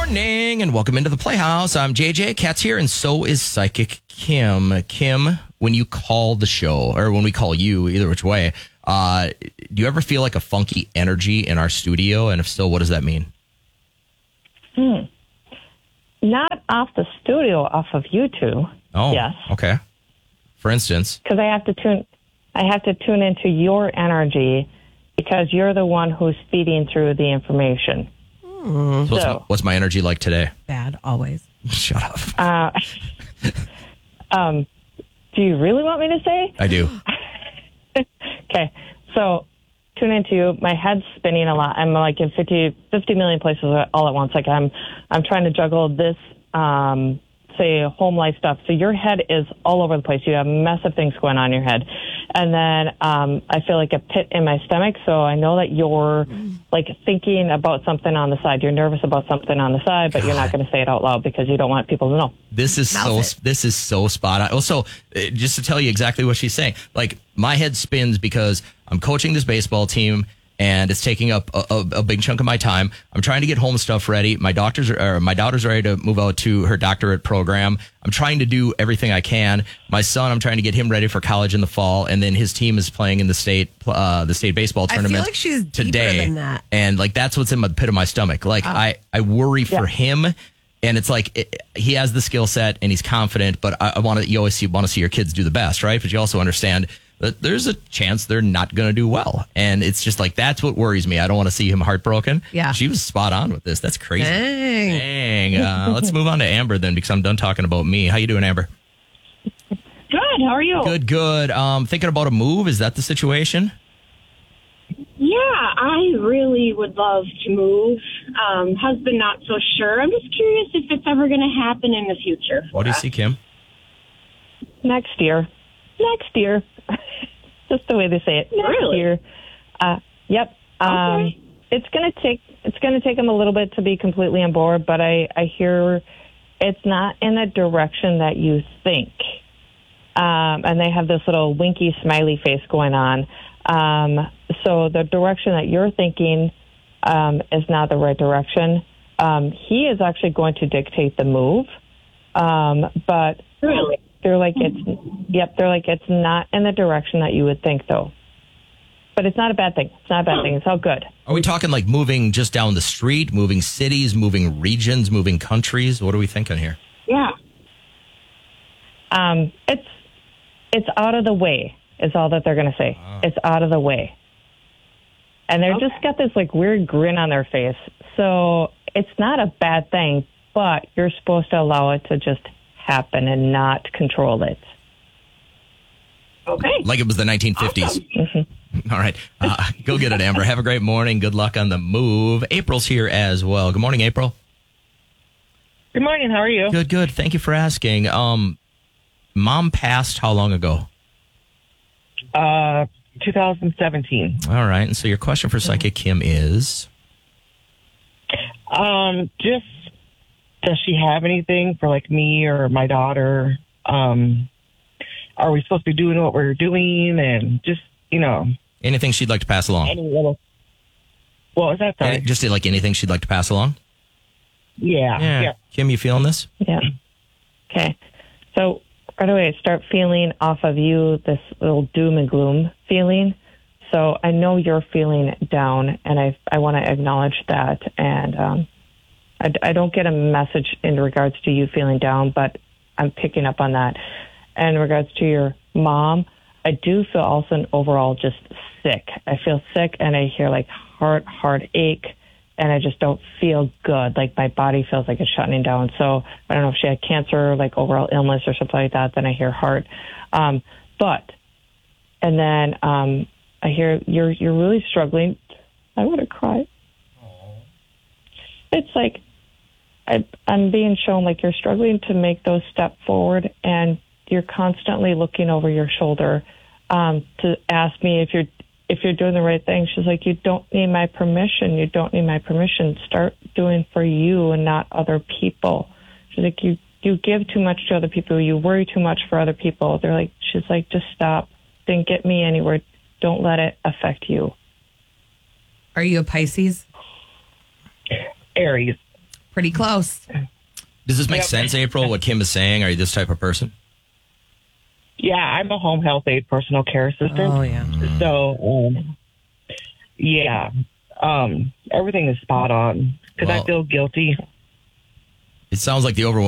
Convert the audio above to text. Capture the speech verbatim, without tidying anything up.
morning and welcome into the Playhouse. I'm J J. Kat's here and so is Psychic Kim. Kim, when you call the show or when we call you, either which way, uh, do you ever feel like a funky energy in our studio? And if so, what does that mean? Hmm. Not off the studio, off of you two. Oh, yes. Okay. For instance, because I have to tune, I have to tune into your energy because you're the one who's feeding through the information. Mm. So what's, my, what's my energy like today? Bad, always. Shut up. Uh, um, do you really want me to say? I do. Okay, so tune into you. My head's spinning a lot. I'm like in fifty, fifty million places all at once. Like I'm, I'm trying to juggle this, um, say, home life stuff. So your head is all over the place. You have a mess of things going on in your head. And then um, I feel like a pit in my stomach. So I know that you're like thinking about something on the side. You're nervous about something on the side, but God. You're not going to say it out loud because you don't want people to know. This is Mouth so. it. This is so spot on. Also, uh, just to tell you exactly what she's saying, like my head spins because I'm coaching this baseball team. And it's taking up a, a, a big chunk of my time. I'm trying to get home stuff ready. My doctors are, or my daughter's ready to move out to her doctorate program. I'm trying to do everything I can. My son, I'm trying to get him ready for college in the fall, and then his team is playing in the state, uh, the state baseball tournament. I feel like she's today. deeper than that. And like that's what's in the pit of my stomach. Like Oh. I, I worry Yeah. for him. And it's like it, he has the skill set and he's confident, but I, I want to. You always see, want to see your kids do the best, right? But you also understand that there's a chance they're not going to do well, and it's just like that's what worries me. I don't want to see him heartbroken. Yeah, she was spot on with this. That's crazy. Dang. Dang. Uh, let's move on to Amber then, because I'm done talking about me. How you doing, Amber? Good. How are you? Good. Good. Um, thinking about a move. Is that the situation? Yeah, I really would love to move. Um, husband, not so sure. I'm just curious if it's ever going to happen in the future. For What do you us. see, Kim? Next year. Next year. Just the way they say it. Next Really? year. Uh, yep. Um, Okay. It's going to take it's going to take them a little bit to be completely on board, but I, I hear it's not in the direction that you think. Um, and they have this little winky smiley face going on. Um, so the direction that you're thinking um, is not the right direction. Um, he is actually going to dictate the move, um, but Really? they're like it's yep. They're like it's not in the direction that you would think, though. But it's not a bad thing. It's not a bad thing. It's all good. Are we talking like moving just down the street, moving cities, moving regions, moving countries? What are we thinking here? Yeah. Um, it's it's out of the way. Is all that they're going to say. Wow. It's out of the way. And they're Okay. just got this like weird grin on their face. So it's not a bad thing, but you're supposed to allow it to just happen and not control it. Okay. Like it was the nineteen fifties. Awesome. Mm-hmm. All right. Uh, go get it, Amber. Have a great morning. Good luck on the move. April's here as well. Good morning, April. Good morning. How are you? Good, good. Thank you for asking. Um, Mom passed how long ago? Uh, two thousand seventeen. All right. And so your question for Psychic Kim is? Um, just does she have anything for like me or my daughter? Um, are we supposed to be doing what we're doing? And just, you know, Anything she'd like to pass along? any little. What was that? Sorry. Any- just like anything she'd like to pass along? yeah. Yeah. Kim, you feeling this? Yeah. Okay. So right away, I start feeling off of you this little doom and gloom feeling. So I know you're feeling down, and I I want to acknowledge that. And um, I, I don't get a message in regards to you feeling down, but I'm picking up on that. And in regards to your mom, I do feel also an overall just sick. I feel sick, and I hear like heart, heartache, and I just don't feel good. Like my body feels like it's shutting down. So I don't know if she had cancer, like overall illness or something like that. Then I hear heart. Um, but, and then um, I hear you're you're really struggling. I want to cry. It's like I, I'm being shown like you're struggling to make those steps forward, and you're constantly looking over your shoulder um, to ask me if you're if you're doing the right thing. She's like, you don't need my permission. You don't need my permission. Start doing for you and not other people. She's like, you you give too much to other people. You worry too much for other people. They're like, she's like, just stop. Didn't get me anywhere. Don't let it affect you. Are you a Pisces? Aries. Pretty close. Does this make Yep. sense, April, what Kim is saying? Are you this type of person? Yeah, I'm a home health aide, personal care assistant. Oh, yeah. So, um, yeah, um, everything is spot on because Well- I feel guilty. It sounds like the overwhelming